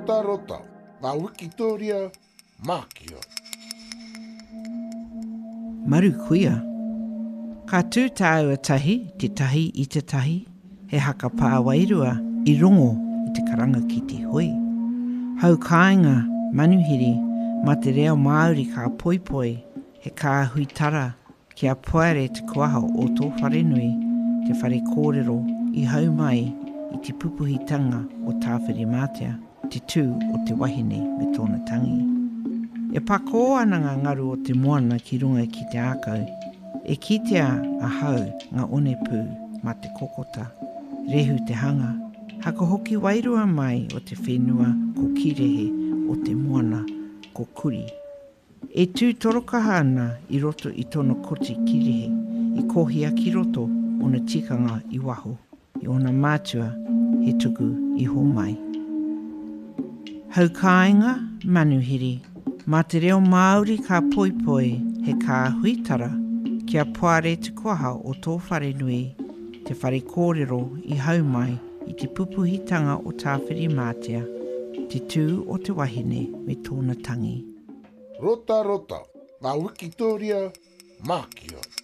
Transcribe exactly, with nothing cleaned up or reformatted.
Rota rota, ngā Wikitoria mākia. Maru kuia. Ka tūtāua tahi, te tahi i te tahi, he haka pāwairua i rongo i te karanga ki te hui. Hau kāinga manuhiri, ma te reo Māori ka poipoi, he kā huitara kia poere te kuaha o tō wharenui, te whare kōrero i hau mai i te pupuhitanga o tāwhiri mātea, te tū o te wahine me tōna tangi. E pako ana ngā ngaru o te moana ki runga ki te ākau, e kitea a hau ngā one pū ma te kokota, rehu te hanga, haka hoki wairua mai o te whenua ko kirehe o te moana ko kuri. E tū torokaha ana i roto i tono koti kirehe, i kohia ki roto o na tikanga i waho, i ona mātua he tuku i homai. Hau kāinga manuhiri, ma te reo Māori ka poipoi he kā huitara, kia poare te koha o tō wharenui, te whare kōrero i hau mai i te pupuhitanga o tāwhiri mātea, te tū o te wahine me tōna tangi. Rota rota, ngā Wikitoria mākia.